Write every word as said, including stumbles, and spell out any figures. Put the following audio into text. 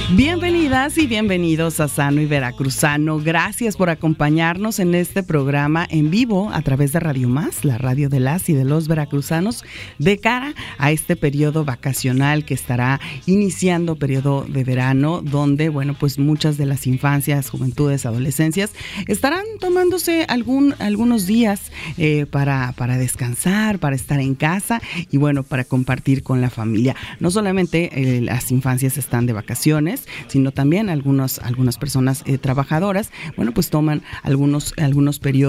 Bienvenidas y bienvenidos a Sano y Veracruzano. Gracias por acompañarnos en este programa en vivo a través de Radio Más, la radio de las y de los veracruzanos, de cara a este periodo vacacional que estará iniciando, periodo de verano, donde, bueno, pues muchas de las infancias, juventudes, adolescencias estarán tomándose algún, algunos días eh, para, para descansar, para estar en casa y, bueno, para compartir con la familia. No solamente eh, las infancias están de vacaciones, sino también algunos, algunas personas eh, trabajadoras, bueno, pues toman algunos, algunos periodos